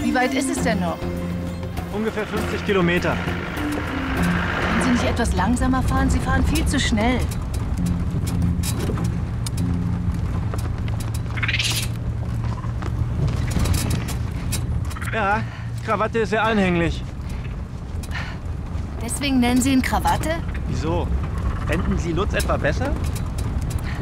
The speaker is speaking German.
Wie weit ist es denn noch? Ungefähr 50 Kilometer. Können Sie nicht etwas langsamer fahren? Sie fahren viel zu schnell. Ja, Krawatte ist sehr anhänglich. Deswegen nennen Sie ihn Krawatte? Wieso? Fänden Sie Lutz etwa besser?